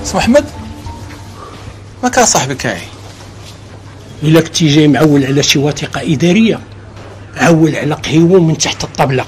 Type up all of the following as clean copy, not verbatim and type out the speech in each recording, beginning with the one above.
سي محمد ما كان صاحبي كاعي. إلا كنتي جاي معول على شي وثيقة إدارية عول على قهيوة من تحت الطبلة.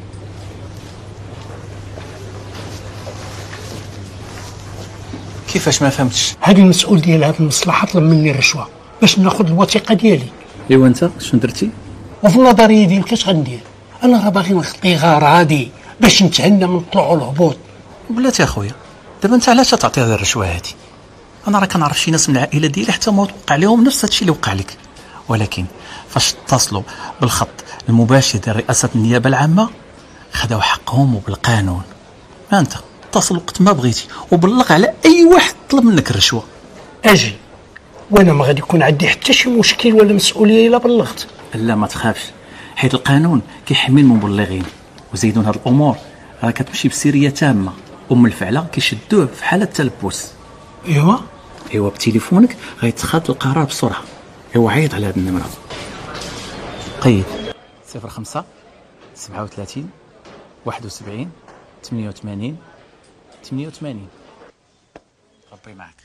كيفاش ما فهمتش؟ هذا المسؤول ديال هذه المصلحة طلب مني الرشوة باش ناخذ الوثيقة ديالي. ايوا انت شنو درتي؟ وفي النظرية ديالك اش غندير؟ انا راه باغي نخطي غراضي باش نتهنى من الطلوع والهبوط. بلاتي يا خويا دابا انت علاش تعطي هذه الرشوه هذه؟ انا راه كنعرف شي ناس من العائله ديالي حتى ما وقع لهم نفس هادشي اللي وقع لك، ولكن فاش اتصلوا بالخط المباشر ديال رئاسه النيابه العامه خداو حقهم وبالقانون. ما انت اتصل وقت ما بغيتي وبلغ على اي واحد طلب منك الرشوه. اجي وانا ما غادي يكون عندي حتى شي مشكل ولا مسؤوليه الا بلغت. لا ما تخافش، حيت القانون كيحمي المبلغين، وزيدون هاد الامور راه كتمشي بسريه تامه، ام الفعله كيشدوه في حاله التلبس. ايوا بتليفونك غيتخذ القرار بسرعه. ايوا عيط على هاد النمره. قيد 05 37 71 88 88. ربي معك.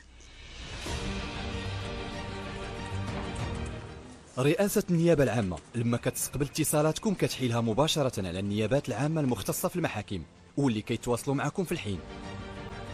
رئاسة النيابة العامة لما كتستقبل اتصالاتكم كتحيلها مباشرة على النيابات العامة المختصة في المحاكم واللي كيتواصلوا معكم في الحين.